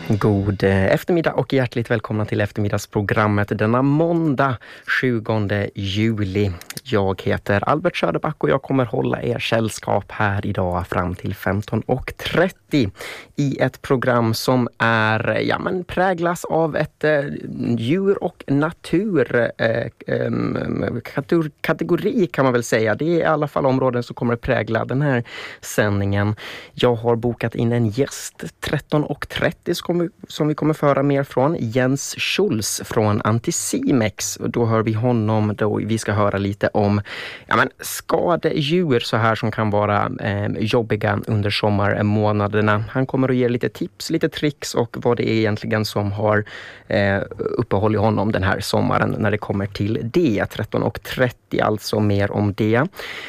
God eftermiddag och hjärtligt välkomna till eftermiddagsprogrammet denna måndag 20 juli. Jag heter Albert Söderback och jag kommer hålla er sällskap här idag fram till 15:30 i ett program som är präglas av ett djur- och naturkategori kan man väl säga. Det är i alla fall områden som kommer att prägla den här sändningen. Jag har bokat in en gäst 13:30 som vi kommer föra mer från. Jens Schultz från Anticimex. Och då hör vi honom då vi ska höra lite om skadedjur så här som kan vara jobbiga under sommarmånaderna. Han kommer att ge lite tips, lite tricks och vad det är egentligen som har uppehållit honom den här sommaren när det kommer till det. 13:30 alltså mer om det.